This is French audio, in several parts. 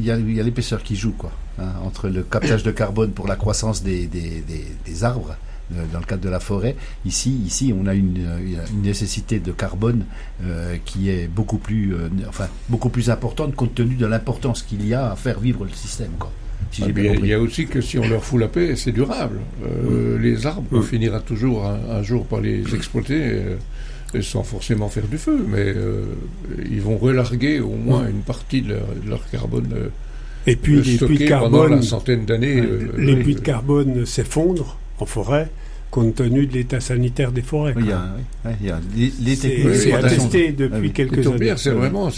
y a l'épaisseur qui joue, quoi, hein, entre le captage de carbone pour la croissance des arbres dans le cadre de la forêt. Ici, on a une nécessité de carbone qui est beaucoup plus importante compte tenu de l'importance qu'il y a à faire vivre le système, quoi. Si j'ai bien compris. Il y a aussi que si on leur fout la paix, c'est durable. Les arbres, on finira toujours un jour par les exploiter sans forcément faire du feu, mais ils vont relarguer au moins une partie de leur carbone. Et puis les puits de carbone, pendant la centaine d'années. Les puits de carbone s'effondrent en forêt compte tenu de l'état sanitaire des forêts. Oui, il y a les techniques. C'est attesté depuis quelques années. C'est vraiment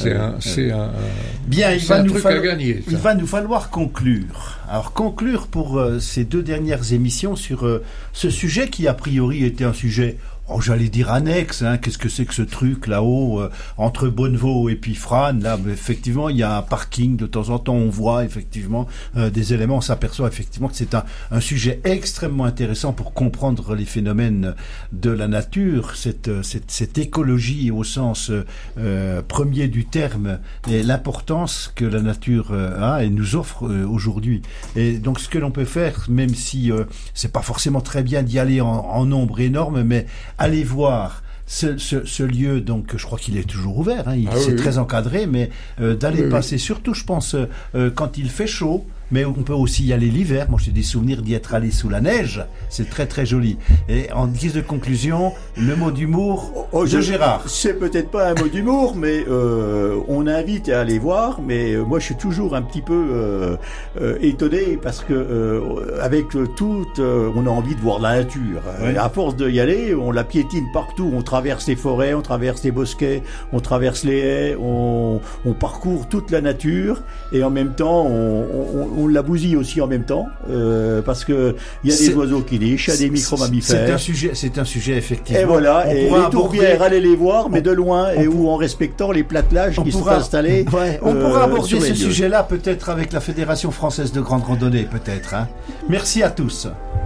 bien. Il va nous falloir conclure. Alors conclure pour ces 2 dernières émissions sur ce sujet qui a priori était un sujet, j'allais dire annexe, hein. Qu'est-ce que c'est que ce truc là-haut entre Bonnevaux et puis Frasnes, là, effectivement, il y a un parking, de temps en temps, on voit effectivement des éléments, on s'aperçoit effectivement que c'est un sujet extrêmement intéressant pour comprendre les phénomènes de la nature, cette écologie au sens premier du terme, et l'importance que la nature a et nous offre aujourd'hui. Et donc, ce que l'on peut faire, même si c'est pas forcément très bien d'y aller en nombre énorme, mais allez voir ce lieu, donc je crois qu'il est toujours ouvert, hein, c'est très encadré, mais d'aller passer, surtout je pense quand il fait chaud, mais on peut aussi y aller l'hiver. Moi j'ai des souvenirs d'y être allé sous la neige, c'est très très joli. Et en guise de conclusion, le mot d'humour de Gérard. C'est peut-être pas un mot d'humour, mais on invite à aller voir, mais moi je suis toujours un petit peu étonné parce que avec on a envie de voir la nature. À force d'y aller, on la piétine partout, on traverse les forêts, on traverse les bosquets, on traverse les haies, on parcourt toute la nature et en même temps on la bousille aussi en même temps parce que il y a des oiseaux qui nichent, il y a des micro-mammifères. C'est un sujet effectivement. Et voilà, et les tourbières, allez les voir, mais de loin ou en respectant les platellages qui sont installés. On pourra aborder ce sujet-là peut-être avec la Fédération française de grande randonnée, peut-être. Hein. Merci à tous.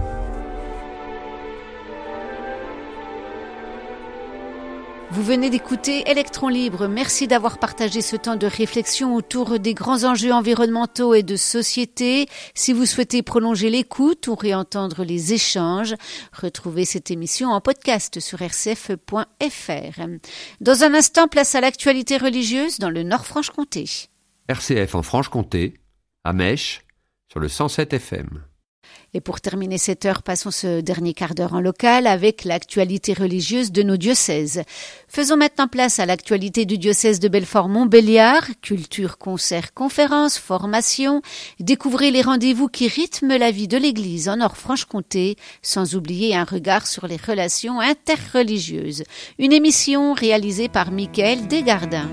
Vous venez d'écouter Électron Libre. Merci d'avoir partagé ce temps de réflexion autour des grands enjeux environnementaux et de société. Si vous souhaitez prolonger l'écoute ou réentendre les échanges, retrouvez cette émission en podcast sur rcf.fr. Dans un instant, place à l'actualité religieuse dans le Nord-Franche-Comté. RCF en Franche-Comté, à Mèche, sur le 107 FM. Et pour terminer cette heure, passons ce dernier quart d'heure en local avec l'actualité religieuse de nos diocèses. Faisons maintenant place à l'actualité du diocèse de Belfort-Montbéliard. Culture, concerts, conférences, formations. Découvrez les rendez-vous qui rythment la vie de l'Église en Nord-Franche-Comté, sans oublier un regard sur les relations interreligieuses. Une émission réalisée par Michael Desgardins.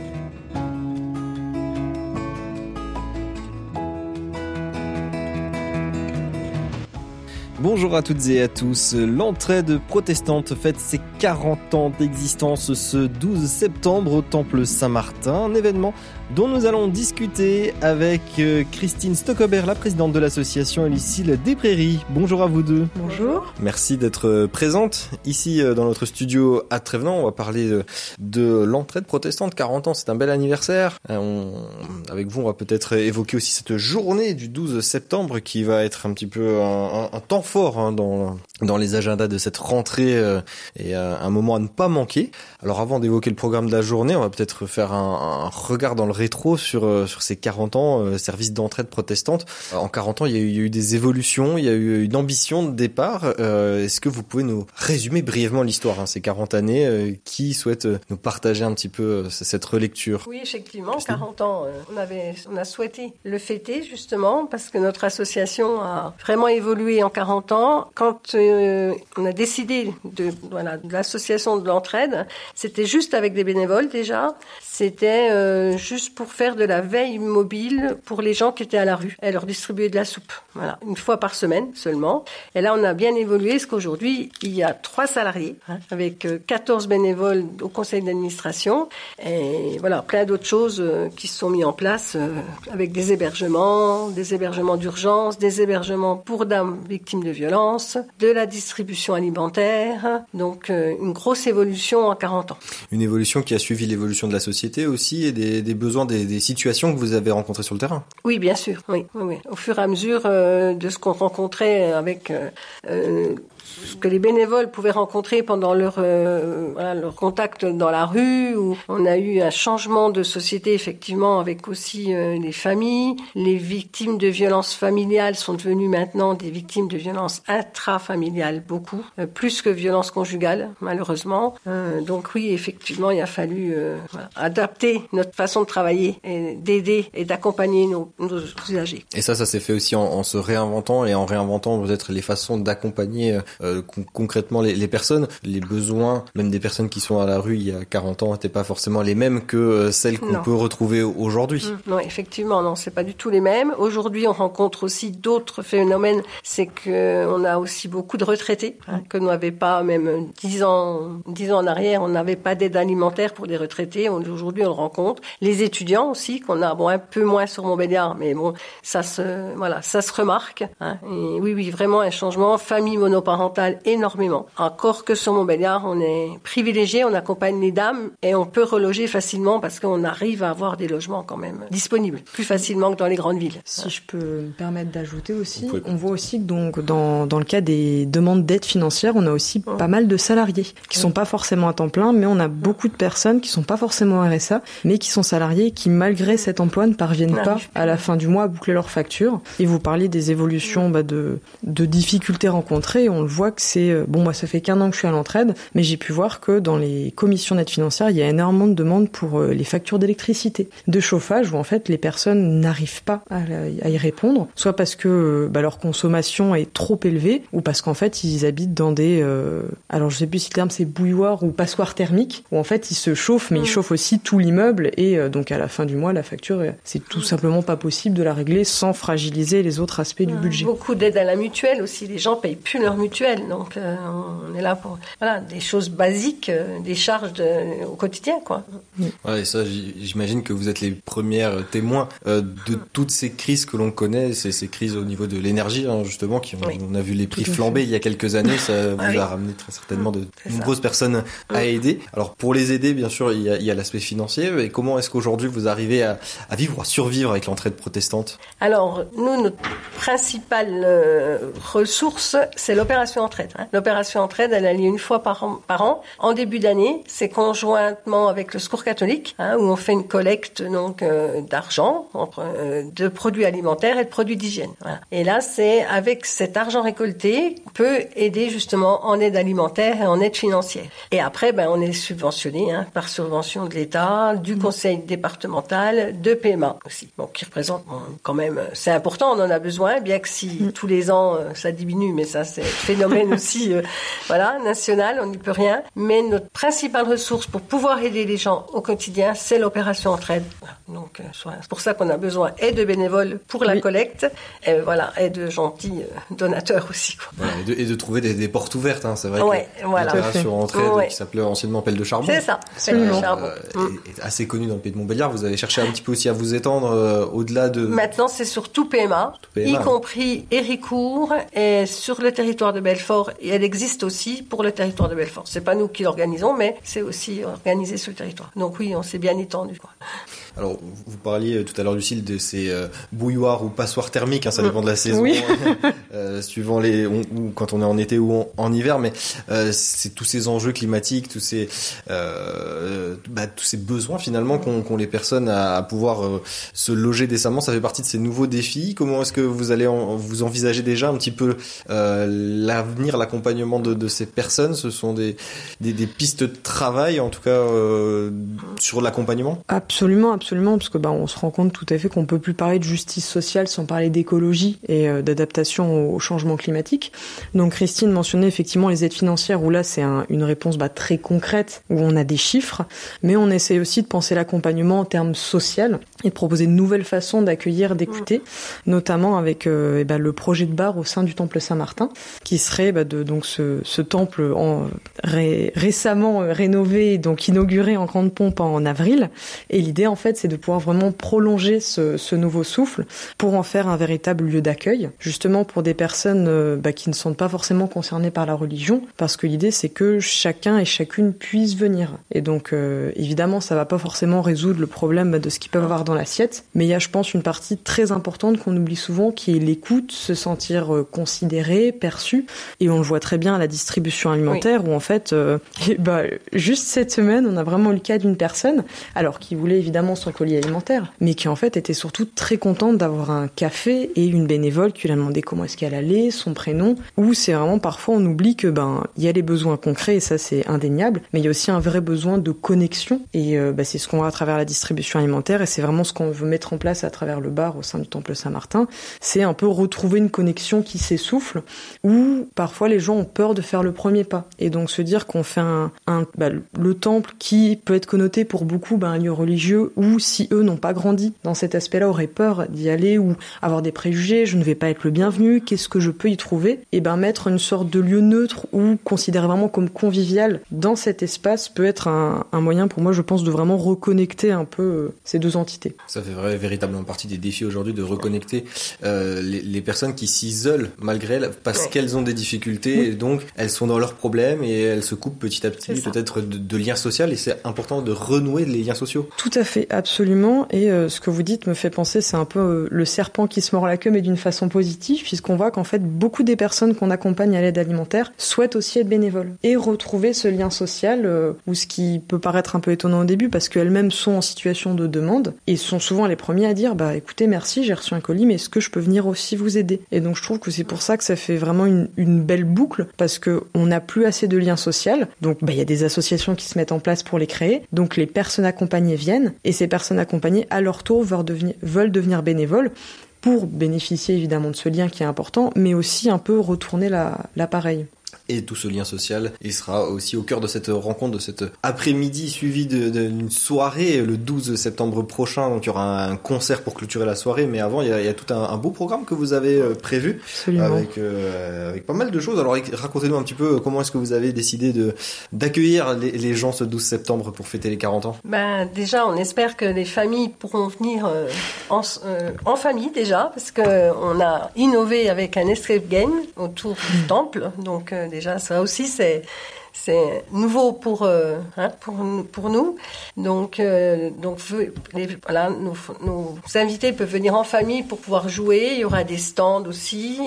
Bonjour à toutes et à tous. L'entraide protestante fête ses 40 ans d'existence ce 12 septembre au Temple Saint-Martin, un événement dont nous allons discuter avec Christine Stockobert, la présidente de l'association, et Lucille Desprairies. Bonjour à vous deux. Bonjour. Merci d'être présente ici dans notre studio à Trévenans. On va parler de l'entraide protestante, 40 ans, c'est un bel anniversaire. Avec vous, on va peut-être évoquer aussi cette journée du 12 septembre qui va être un petit peu un temps fort dans les agendas de cette rentrée et un moment à ne pas manquer. Alors avant d'évoquer le programme de la journée, on va peut-être faire un regard dans le rétro sur ces 40 ans service d'entraide protestante. En 40 ans, il y a eu des évolutions, il y a eu une ambition de départ. Est-ce que vous pouvez nous résumer brièvement l'histoire, ces 40 années qui souhaite nous partager un petit peu cette relecture? Oui, effectivement, Christine. 40 ans, on a souhaité le fêter justement parce que notre association a vraiment évolué en 40 ans. Quand on a décidé de l'association de l'entraide, c'était juste avec des bénévoles déjà. C'était juste pour faire de la veille mobile pour les gens qui étaient à la rue et leur distribuer de la soupe. Voilà, une fois par semaine seulement. Et là, on a bien évolué parce qu'aujourd'hui, il y a 3 salariés avec 14 bénévoles au conseil d'administration et voilà, plein d'autres choses qui se sont mis en place avec des hébergements d'urgence, des hébergements pour dames victimes de violences, de la distribution alimentaire. Donc, une grosse évolution en 40 ans. Une évolution qui a suivi l'évolution de la société aussi et des besoins besoin des situations que vous avez rencontrées sur le terrain. Oui, bien sûr. Oui. Au fur et à mesure de ce qu'on rencontrait avec ce que les bénévoles pouvaient rencontrer pendant leur contact dans la rue, où on a eu un changement de société effectivement avec aussi les familles. Les victimes de violences familiales sont devenues maintenant des victimes de violences intrafamiliales, beaucoup, plus que violences conjugales, malheureusement. Donc oui, effectivement, il a fallu adapter notre façon de travailler et d'aider et d'accompagner nos usagers. Et ça s'est fait aussi en se réinventant et en réinventant peut-être les façons d'accompagner concrètement les personnes. Les besoins, même des personnes qui sont à la rue il y a 40 ans, n'étaient pas forcément les mêmes que celles qu'on peut retrouver aujourd'hui. Non, effectivement, non, c'est pas du tout les mêmes. Aujourd'hui, on rencontre aussi d'autres phénomènes. C'est que on a aussi beaucoup de retraités, que nous n'avions pas, même 10 ans en arrière, on n'avait pas d'aide alimentaire pour des retraités. Aujourd'hui, on le rencontre. Les étudiants aussi, qu'on a un peu moins sur Montbéliard, mais bon, ça se remarque. Et oui, vraiment un changement. Famille monoparentale, énormément. Encore que sur Montbéliard, on est privilégié, on accompagne les dames et on peut reloger facilement parce qu'on arrive à avoir des logements quand même disponibles, plus facilement que dans les grandes villes. Si je peux me permettre d'ajouter aussi, on voit aussi que donc dans le cas des demandes d'aide financière, on a aussi pas mal de salariés qui sont pas forcément à temps plein, mais on a beaucoup de personnes qui sont pas forcément RSA, mais qui sont salariés qui malgré cet emploi ne parviennent pas à la fin du mois à boucler leurs factures. Et vous parliez des évolutions de difficultés rencontrées, on le voit que c'est moi ça fait qu'1 an que je suis à l'entraide, mais j'ai pu voir que dans les commissions d'aide financière, il y a énormément de demandes pour les factures d'électricité, de chauffage, où en fait les personnes n'arrivent pas à y répondre, soit parce que leur consommation est trop élevée, ou parce qu'en fait ils habitent dans des alors je sais plus si le terme c'est bouilloire ou passoire thermique, où en fait ils se chauffent, mais ils chauffent aussi tout l'immeuble, et donc à la fin du mois la facture c'est tout simplement pas possible de la régler sans fragiliser les autres aspects du budget. Beaucoup d'aide à la mutuelle aussi, les gens payent plus leur mutuelle, donc on est là pour des choses basiques, des charges au quotidien, quoi. Ouais, et ça, j'imagine que vous êtes les premières témoins de toutes ces crises que l'on connaît, ces crises au niveau de l'énergie, justement, on a vu les prix flamber il y a quelques années, ça vous a ramené très certainement de nombreuses personnes à aider. Alors pour les aider, bien sûr, il y a l'aspect financier, et comment est-ce qu'aujourd'hui vous arrivez à vivre, à survivre avec l'entraide protestante? Alors, nous, notre principale ressource, c'est l'opération entraide. L'opération entraide, elle a lieu une fois par an. En début d'année, c'est conjointement avec le Secours catholique, où on fait une collecte d'argent, de produits alimentaires et de produits d'hygiène. Voilà. Et là, c'est avec cet argent récolté qu'on peut aider justement en aide alimentaire et en aide financière. Et après, on est subventionné par subvention de l'État, du conseil départemental, de PMA aussi, qui représente quand même, c'est important, on en a besoin, bien que si tous les ans ça diminue, mais ça c'est un phénomène aussi national, on n'y peut rien. Mais notre principale ressource pour pouvoir aider les gens au quotidien, c'est l'opération entraide. Donc c'est pour ça qu'on a besoin et de bénévoles pour la collecte, et de gentils donateurs aussi. Quoi. Et de trouver des portes ouvertes, c'est vrai que l'opération entraide, qui s'appelait anciennement Pelle de Charbon, c'est ça, Pelle de Charbon, est assez connue dans le Pays de Montbéliard. Vous avez cherché un petit peu aussi à vous étendre au-delà de... Maintenant, c'est surtout PMA, y compris Héricourt, et sur le territoire de Belfort, et elle existe aussi pour le territoire de Belfort. C'est pas nous qui l'organisons, mais c'est aussi organisé sur le territoire. Donc oui, on s'est bien étendu. Alors, vous parliez tout à l'heure, Lucille, de ces bouilloires ou passoires thermiques, ça dépend de la saison, suivant ou quand on est en été ou en hiver, mais c'est tous ces enjeux climatiques, tous ces besoins finalement qu'ont les personnes à pouvoir se loger décemment. Ça fait partie de ces nouveaux défis. Comment est-ce que vous allez vous envisagez déjà un petit peu l'avenir, l'accompagnement de ces personnes? Ce sont des pistes de travail, en tout cas sur l'accompagnement? Absolument, parce que on se rend compte tout à fait qu'on peut plus parler de justice sociale sans parler d'écologie et d'adaptation au changement climatique. Donc Christine mentionnait effectivement les aides financières, où là c'est une réponse très concrète, où on a des chiffres, mais on essaie aussi de penser l'accompagnement en termes social et de proposer de nouvelles façons d'accueillir, d'écouter, notamment avec le projet de bar au sein du Temple Saint-Martin, qui serait ce temple récemment rénové, donc inauguré en grande pompe en avril. Et l'idée en fait fait, c'est de pouvoir vraiment prolonger ce nouveau souffle pour en faire un véritable lieu d'accueil, justement pour des personnes qui ne sont pas forcément concernées par la religion, parce que l'idée c'est que chacun et chacune puisse venir. Et donc évidemment ça va pas forcément résoudre le problème de ce qu'ils peuvent avoir dans l'assiette, mais il y a je pense une partie très importante qu'on oublie souvent qui est l'écoute, se sentir considéré, perçu, et on le voit très bien à la distribution alimentaire où en fait juste cette semaine on a vraiment eu le cas d'une personne alors qui voulait évidemment son colis alimentaire, mais qui en fait était surtout très contente d'avoir un café et une bénévole qui lui a demandé comment est-ce qu'elle allait, son prénom, où c'est vraiment parfois on oublie que il y a les besoins concrets et ça c'est indéniable, mais il y a aussi un vrai besoin de connexion et c'est ce qu'on voit à travers la distribution alimentaire et c'est vraiment ce qu'on veut mettre en place à travers le bar au sein du Temple Saint-Martin, c'est un peu retrouver une connexion qui s'essouffle où parfois les gens ont peur de faire le premier pas et donc se dire qu'on fait le temple qui peut être connoté pour beaucoup un lieu religieux où si eux n'ont pas grandi dans cet aspect-là auraient peur d'y aller ou avoir des préjugés, je ne vais pas être le bienvenu, qu'est-ce que je peux y trouver, et mettre une sorte de lieu neutre ou considéré vraiment comme convivial dans cet espace peut être un moyen pour moi je pense de vraiment reconnecter un peu ces deux entités. Ça fait véritablement partie des défis aujourd'hui de reconnecter les personnes qui s'isolent malgré elles parce qu'elles ont des difficultés et donc elles sont dans leurs problèmes et elles se coupent petit à petit peut-être de liens sociaux et c'est important de renouer les liens sociaux. Tout à fait, absolument, et ce que vous dites me fait penser c'est un peu le serpent qui se mord la queue mais d'une façon positive puisqu'on voit qu'en fait beaucoup des personnes qu'on accompagne à l'aide alimentaire souhaitent aussi être bénévoles et retrouver ce lien social ou ce qui peut paraître un peu étonnant au début parce qu'elles-mêmes sont en situation de demande et sont souvent les premiers à dire écoutez merci j'ai reçu un colis mais est-ce que je peux venir aussi vous aider, et donc je trouve que c'est pour ça que ça fait vraiment une belle boucle parce que on n'a plus assez de liens sociaux donc il y a des associations qui se mettent en place pour les créer, donc les personnes accompagnées viennent et ces personnes accompagnées à leur tour veulent devenir bénévoles pour bénéficier évidemment de ce lien qui est important mais aussi un peu retourner l'appareil. Et tout ce lien social, il sera aussi au cœur de cette rencontre, de cet après-midi suivi d'une soirée le 12 septembre prochain. Donc il y aura un concert pour clôturer la soirée, mais avant il y a tout un beau programme que vous avez prévu avec pas mal de choses. Alors racontez-nous un petit peu comment est-ce que vous avez décidé d'accueillir les gens ce 12 septembre pour fêter les 40 ans. Déjà, on espère que les familles pourront venir en famille déjà, parce que on a innové avec un escape game autour du temple, donc déjà, ça aussi, c'est nouveau pour nous. Donc nos invités peuvent venir en famille pour pouvoir jouer. Il y aura des stands aussi.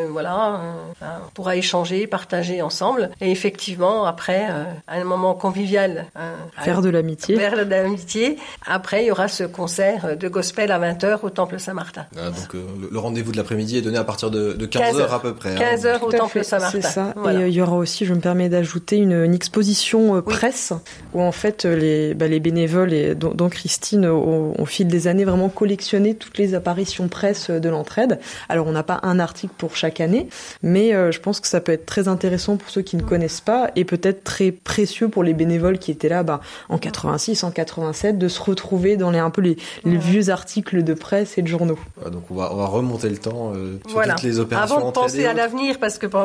On pourra échanger, partager ensemble. Et effectivement, après, un moment convivial. Faire de l'amitié. Après, il y aura ce concert de gospel à 20h au Temple Saint-Martin. Donc, le rendez-vous de l'après-midi est donné à partir de 15h à peu près. 15h au Temple Saint-Martin. C'est ça. Voilà. Et il y aura aussi, je me permets d'ajouter, une exposition presse où en fait les bénévoles et dont Christine au fil des années vraiment collectionné toutes les apparitions presse de l'entraide. Alors on n'a pas un article pour chaque année, mais je pense que ça peut être très intéressant pour ceux qui ne connaissent pas et peut-être très précieux pour les bénévoles qui étaient là en 86, en 87, de se retrouver dans les vieux articles de presse et de journaux. Donc on va remonter le temps sur toutes les opérations. Avant de penser à l'avenir, parce que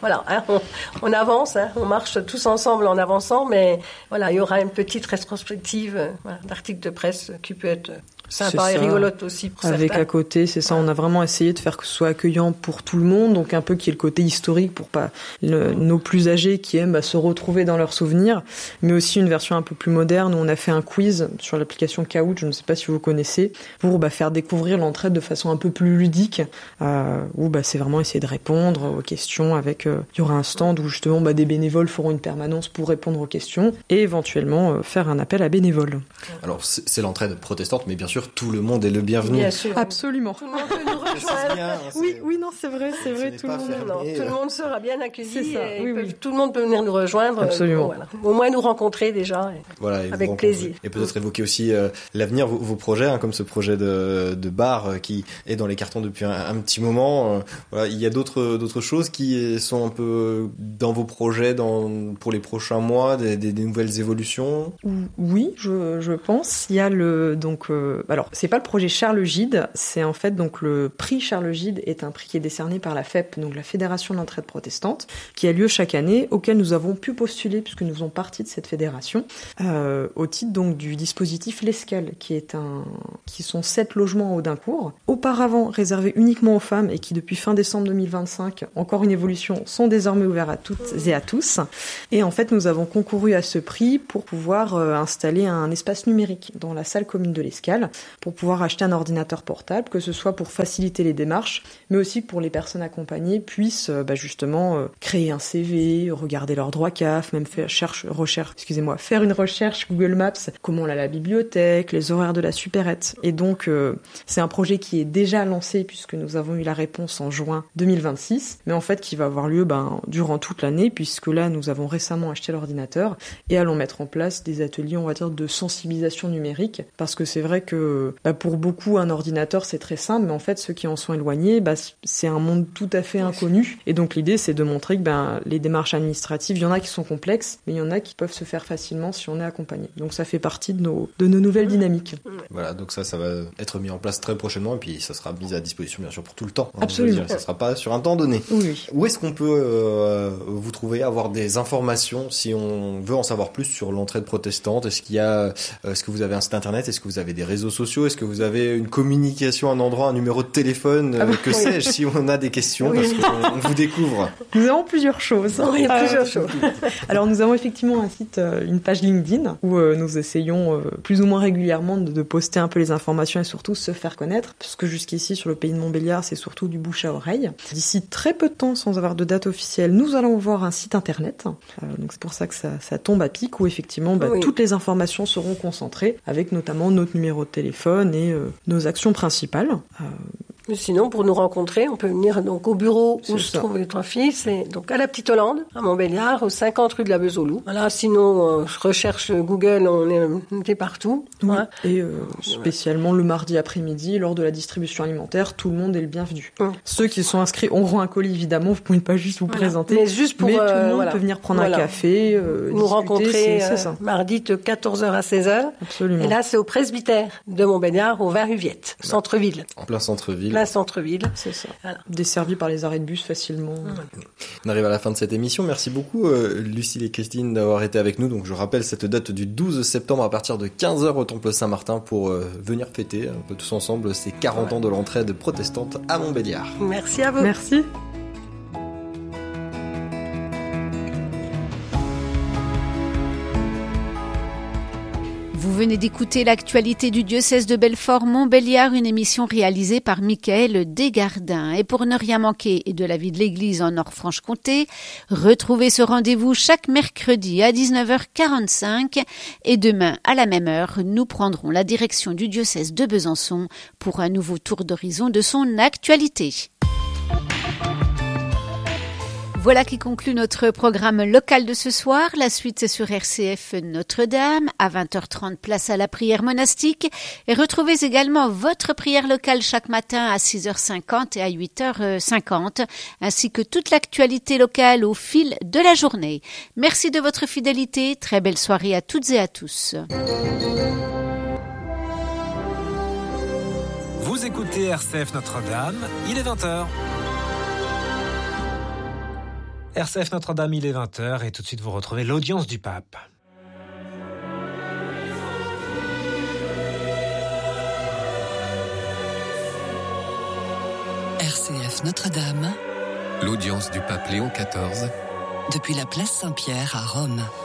on avance, on marche tous ensemble en avançant, mais il y aura une petite rétrospective d'articles de presse qui peut être sympa et rigolote aussi pour avec certains. À côté, c'est ça, on a vraiment essayé de faire que ce soit accueillant pour tout le monde, donc un peu qu'il y ait le côté historique pour pas nos plus âgés qui aiment se retrouver dans leurs souvenirs, mais aussi une version un peu plus moderne où on a fait un quiz sur l'application Kahoot, je ne sais pas si vous connaissez, pour faire découvrir l'entraide de façon un peu plus ludique, où c'est vraiment essayer de répondre aux questions avec, il y aura un stand où justement des bénévoles feront une permanence pour répondre aux questions et éventuellement faire un appel à bénévoles. Alors c'est l'entraide protestante, mais bien sûr tout le monde est le bienvenu. Bien sûr. Absolument. Tout le monde peut nous rejoindre. Oui, non, c'est vrai, tout le monde sera bien accueilli. Tout le monde peut venir nous rejoindre. Absolument. Au moins nous rencontrer déjà. Avec plaisir. Et peut-être évoquer aussi l'avenir, vos projets, comme ce projet de bar qui est dans les cartons depuis un petit moment. Il y a d'autres choses qui sont un peu dans vos projets pour les prochains mois, des nouvelles évolutions. Oui, je pense. Il y a alors c'est pas le projet Charles Gide, c'est en fait donc le prix Charles Gide est un prix qui est décerné par la FEP, donc la Fédération de l'entraide protestante, qui a lieu chaque année, auquel nous avons pu postuler puisque nous faisons partie de cette fédération, au titre donc du dispositif L'Escale, qui sont 7 logements en Audincourt, auparavant réservés uniquement aux femmes et qui depuis fin décembre 2025, encore une évolution, sont désormais ouverts à toutes et à tous. Et en fait, nous avons concouru à ce prix pour pouvoir installer un espace numérique dans la salle commune de l'Escale, pour pouvoir acheter un ordinateur portable, que ce soit pour faciliter les démarches, mais aussi pour les personnes accompagnées puissent justement créer un CV, regarder leurs droits CAF, même faire une recherche Google Maps, comment on a la bibliothèque, les horaires de la supérette. Et donc, c'est un projet qui est déjà lancé puisque nous avons eu la réponse en juin 2026, mais en fait qui va avoir lieu durant toute l'année, puisque là, nous avons récemment acheté l'ordinateur et allons mettre en place des ateliers, on va dire, de sensibilisation numérique, parce que c'est vrai que pour beaucoup, un ordinateur, c'est très simple, mais en fait, ceux qui en sont éloignés, c'est un monde tout à fait inconnu. Et donc, l'idée, c'est de montrer que les démarches administratives, il y en a qui sont complexes, mais il y en a qui peuvent se faire facilement si on est accompagné. Donc, ça fait partie de nos nouvelles dynamiques. Voilà, donc ça va être mis en place très prochainement, et puis ça sera mis à disposition, bien sûr, pour tout le temps. Absolument. Ça sera pas sur un temps donné. Oui. Où est-ce qu'on peut vous trouver, avoir des informations si on veut en savoir plus sur l'entraide protestante? Est-ce que vous avez un site internet? Est-ce que vous avez des réseaux sociaux? Est-ce que vous avez une communication, un endroit, un numéro de téléphone? Sais-je, si on a des questions, parce qu'on vous découvre. Nous avons plusieurs choses. Oui, plusieurs choses. Alors, nous avons effectivement un site, une page LinkedIn, où nous essayons plus ou moins régulièrement de poster un peu les informations et surtout se faire connaître, parce que jusqu'ici, sur le pays de Montbéliard, c'est surtout du bouche à oreille. D'ici très peu de temps, sans avoir de date officielle, nous allons voir un site internet. Donc, c'est pour ça que ça tombe à pic, où effectivement, toutes les informations seront concentrées, avec notamment notre numéro de téléphone et nos actions principales. Sinon, pour nous rencontrer, on peut venir donc au bureau où se trouvent les 3 filles. C'est donc à la Petite Hollande, à Montbéliard, au 50 rue de la Bezoulou. Voilà, sinon, je recherche Google, on est partout. Oui. Hein. Et spécialement le mardi après-midi, lors de la distribution alimentaire, tout le monde est le bienvenu. Ceux qui sont inscrits auront un colis, évidemment, vous pouvez pas juste vous présenter. Mais juste pour... tout le monde peut venir prendre un café, nous rencontrer mardi de 14h à 16h. Absolument. Et là, c'est au presbytère de Montbéliard, au 20 rue Viette, centre-ville. En plein centre-ville. Plein centre-ville. C'est ça. Voilà. Desservi par les arrêts de bus facilement. On arrive à la fin de cette émission. Merci beaucoup, Lucille et Christine, d'avoir été avec nous. Donc, je rappelle cette date du 12 septembre à partir de 15h au Temple Saint-Martin pour venir fêter un peu tous ensemble ces 40 ans de l'entraide protestante à Montbéliard. Merci à vous. Merci. Vous venez d'écouter l'actualité du diocèse de Belfort-Montbéliard, une émission réalisée par Michael Desgardins. Et pour ne rien manquer de la vie de l'Église en Nord-Franche-Comté, retrouvez ce rendez-vous chaque mercredi à 19h45. Et demain, à la même heure, nous prendrons la direction du diocèse de Besançon pour un nouveau tour d'horizon de son actualité. Voilà qui conclut notre programme local de ce soir. La suite, c'est sur RCF Notre-Dame. À 20h30, place à la prière monastique. Et retrouvez également votre prière locale chaque matin à 6h50 et à 8h50, ainsi que toute l'actualité locale au fil de la journée. Merci de votre fidélité. Très belle soirée à toutes et à tous. Vous écoutez RCF Notre-Dame, il est 20h. RCF Notre-Dame, il est 20h et tout de suite vous retrouvez l'audience du pape. RCF Notre-Dame, l'audience du pape Léon XIV, depuis la place Saint-Pierre à Rome.